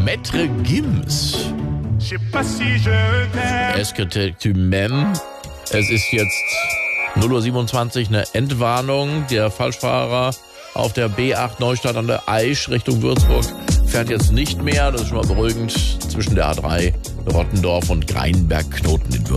Maître Gims. Est-ce que tu m'aimes? Es ist jetzt 0:27 Uhr, eine Entwarnung. Der Falschfahrer auf der B8 Neustadt an der Aisch Richtung Würzburg fährt jetzt nicht mehr. Das ist schon mal beruhigend zwischen der A3 Rottendorf und Greinberg-Knoten in Würzburg.